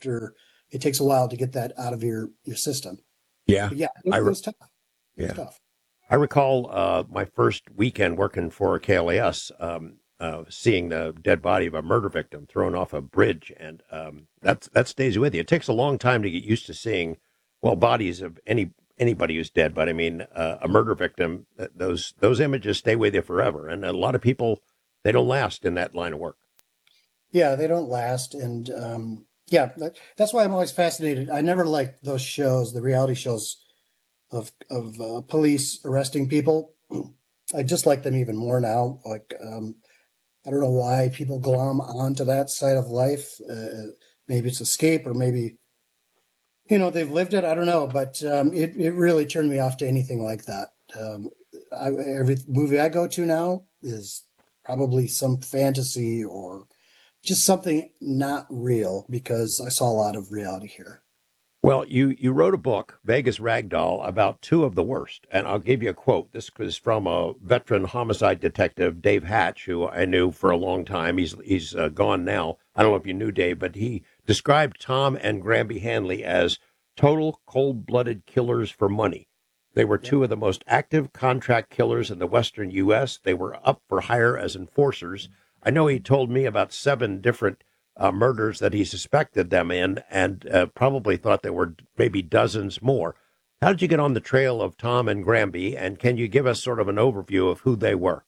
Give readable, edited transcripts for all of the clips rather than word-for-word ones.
after it takes a while to get that out of your system. Yeah, But yeah, I it re- was tough. It was yeah, tough. I recall my first weekend working for KLAS, seeing the dead body of a murder victim thrown off a bridge, and that stays with you. It takes a long time to get used to seeing, well, bodies of anybody who's dead, but I mean a murder victim. Those images stay with you forever, and a lot of people they don't last in that line of work. Yeah, they don't last. And yeah, that's why I'm always fascinated. I never liked those shows, the reality shows of police arresting people. I just like them even more now. Like, I don't know why people glom onto that side of life. Maybe it's escape, or maybe, they've lived it. I don't know, but it really turned me off to anything like that. Every movie I go to now is probably some fantasy or just something not real, because I saw a lot of reality here. Well, you wrote a book, Vegas Ragdoll, about two of the worst, and I'll give you a quote. This is from a veteran homicide detective, Dave Hatch, who I knew for a long time. He's gone now. I don't know if you knew Dave, but he described Tom and Granby Hanley as total cold-blooded killers for money. They were Yep. two of the most active contract killers in the Western U.S. They were up for hire as enforcers. I know he told me about seven different murders that he suspected them in, and probably thought there were maybe dozens more. How did you get on the trail of Tom and Granby, and can you give us sort of an overview of who they were?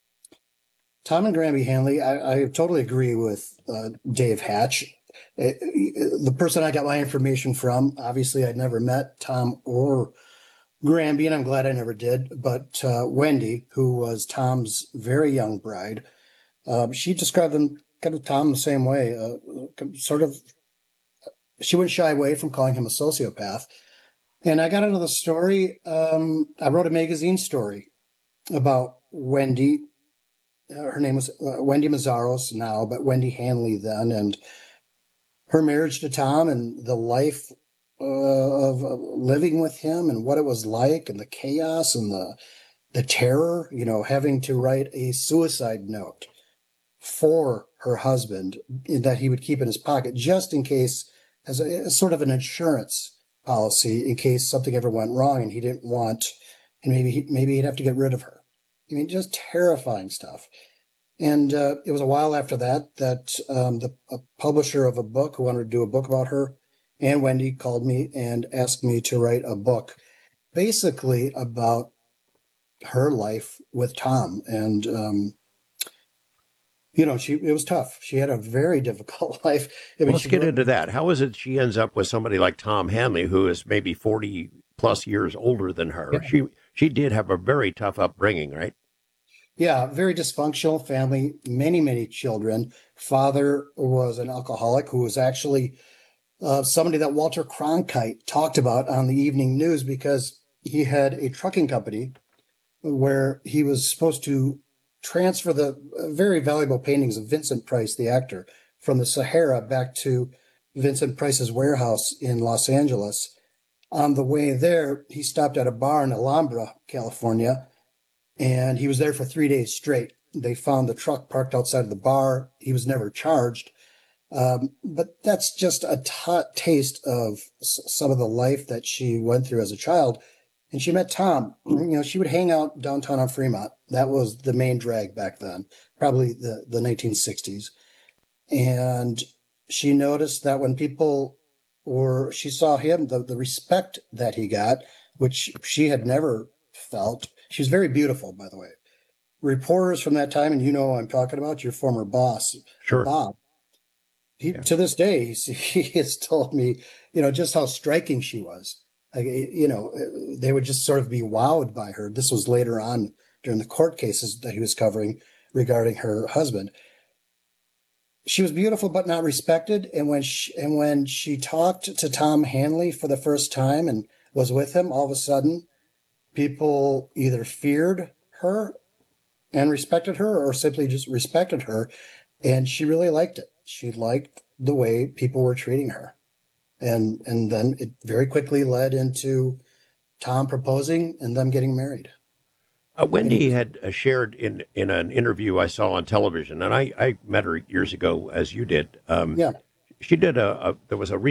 Tom and Granby Hanley, I totally agree with Dave Hatch. The person I got my information from, obviously, I'd never met Tom or Granby, and I'm glad I never did. But Wendy, who was Tom's very young bride, she described them kind of Tom the same way. Sort of, she wouldn't shy away from calling him a sociopath. And I got into the story. I wrote a magazine story about Wendy. Her name was Wendy Mazzaros now, but Wendy Hanley then, and her marriage to Tom and the life of living with him and what it was like, and the chaos and the terror, having to write a suicide note for her husband that he would keep in his pocket just in case, as sort of an insurance policy in case something ever went wrong and he didn't want, and maybe he'd have to get rid of her. I mean, just terrifying stuff. And it was a while after that the a publisher of a book who wanted to do a book about her and Wendy called me and asked me to write a book basically about her life with Tom. And it was tough. She had a very difficult life. I Well, mean, let's she get grew up. into that. How is it she ends up with somebody like Tom Hanley, who is maybe 40 plus years older than her? Yeah, She did have a very tough upbringing, right? yeah, very dysfunctional family, many, many children. Father was an alcoholic who was actually somebody that Walter Cronkite talked about on the evening news, because he had a trucking company where he was supposed to transfer the very valuable paintings of Vincent Price, the actor, from the Sahara back to Vincent Price's warehouse in Los Angeles. On the way there, he stopped at a bar in Alhambra, California, and he was there for 3 days straight. They found the truck parked outside of the bar. He was never charged. But that's just a taste of some of the life that she went through as a child. And she met Tom. She would hang out downtown on Fremont. That was the main drag back then, probably the 1960s. And she noticed that when she saw him, the respect that he got, which she had never felt. She was very beautiful, by the way. Reporters from that time, and I'm talking about your former boss, Sure. Bob. He, Yeah. to this day, he has told me, just how striking she was. Like, they would just sort of be wowed by her. This was later on during the court cases that he was covering regarding her husband. She was beautiful but not respected. And when she talked to Tom Hanley for the first time and was with him, all of a sudden, people either feared her and respected her, or simply just respected her. And she really liked it. She liked the way people were treating her. And then it very quickly led into Tom proposing and them getting married. And he Wendy was, had shared in an interview I saw on television, and I met her years ago, as you did. yeah. She did there was a